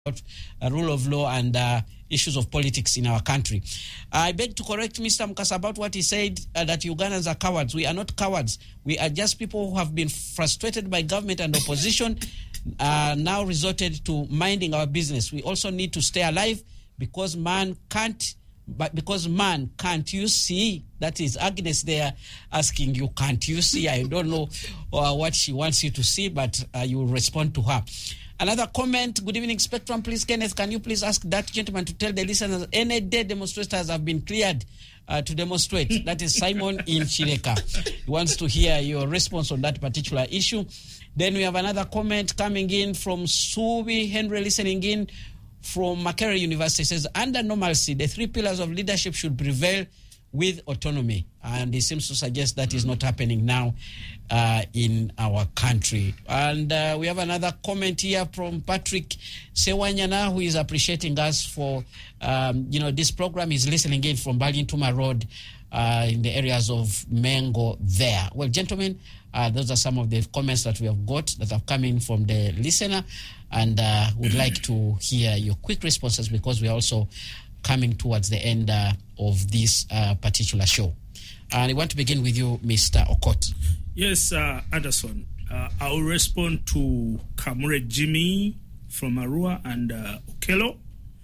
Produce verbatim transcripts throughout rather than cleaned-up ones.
uh, rule of law and uh, issues of politics in our country. I beg to correct Mister Mukasa about what he said, uh, that Ugandans are cowards. We are not cowards. We are just people who have been frustrated by government and opposition, uh, now resorted to minding our business. We also need to stay alive because man can't, but because man, can't you see? That is Agnes there asking you, can't you see? I don't know uh, what she wants you to see, but uh, you will respond to her. Another comment, good evening, Spectrum. Please, Kenneth, can you please ask that gentleman to tell the listeners any day demonstrators have been cleared uh, to demonstrate? That is Simon in Chileka. He wants to hear your response on that particular issue. Then we have another comment coming in from Subi Henry, listening in from Makerere University. It says, under normalcy, the three pillars of leadership should prevail with autonomy. And he seems to suggest that is not happening now uh, in our country. And uh, we have another comment here from Patrick Sewanyana, who is appreciating us for, um, you know, this program. Is listening in from Balintuma Road uh, in the areas of Mengo there. Well, gentlemen, uh, those are some of the comments that we have got that have come in from the listener. And uh, would like to hear your quick responses because we are also coming towards the end uh, of this uh, particular show. And I want to begin with you, Mister Okot. Yes, uh, Anderson. Uh, I will respond to Kamure Jimmy from Arua and uh, Okello.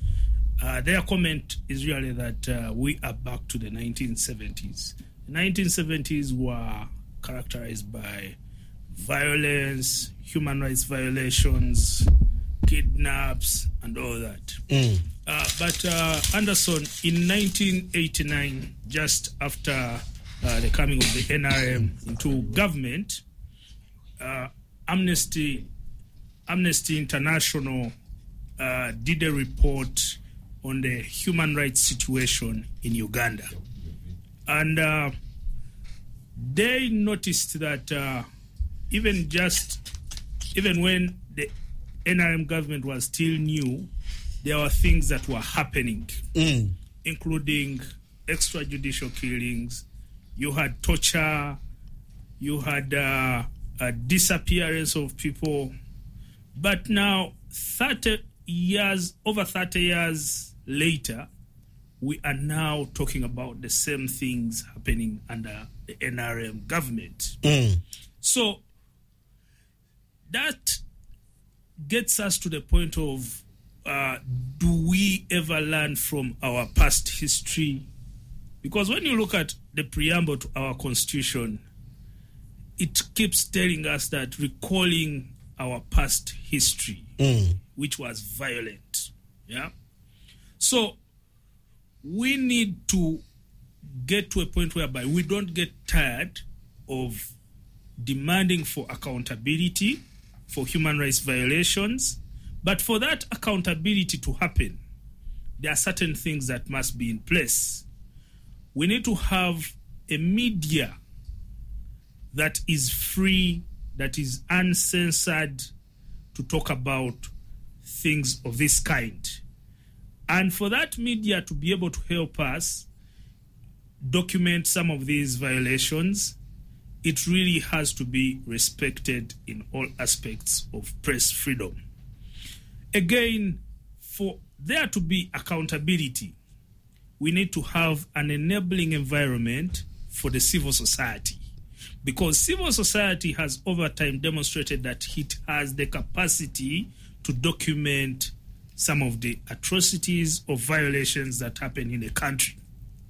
Uh, their comment is really that uh, we are back to the nineteen seventies. The nineteen seventies were characterized by violence, human rights violations, kidnaps, and all that. Mm. Uh, but uh, Anderson, in nineteen eighty-nine, just after uh, the coming of the N R M into government, uh, Amnesty Amnesty International uh, did a report on the human rights situation in Uganda. And uh, they noticed that uh, even just, even when the N R M government was still new, there were things that were happening, mm. including extrajudicial killings. You had torture. You had uh, a disappearance of people. But now, thirty years, over thirty years later, we are now talking about the same things happening under the N R M government. Mm. So that gets us to the point of, uh, do we ever learn from our past history? Because when you look at the preamble to our Constitution, it keeps telling us that recalling our past history, mm. which was violent. Yeah. So we need to get to a point whereby we don't get tired of demanding for accountability for human rights violations. But for that accountability to happen, there are certain things that must be in place. We need to have a media that is free, that is uncensored to talk about things of this kind. And for that media to be able to help us document some of these violations, it really has to be respected in all aspects of press freedom. Again, for there to be accountability, we need to have an enabling environment for the civil society. Because civil society has over time demonstrated that it has the capacity to document some of the atrocities or violations that happen in the country.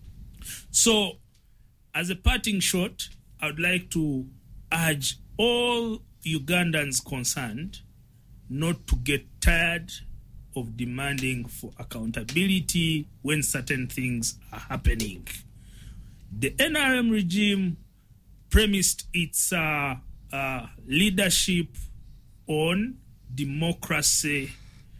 So, as a parting shot, I would like to urge all Ugandans concerned not to get tired of demanding for accountability when certain things are happening. The N R M regime premised its uh, uh, leadership on democracy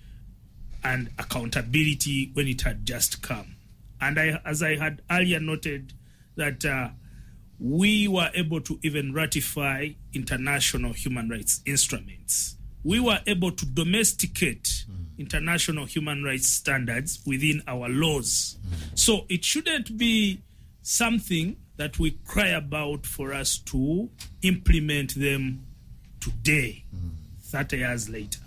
and accountability when it had just come. And I, as I had earlier noted, that uh, we were able to even ratify international human rights instruments. We were able to domesticate mm. international human rights standards within our laws. Mm. So it shouldn't be something that we cry about for us to implement them today, mm. thirty years later.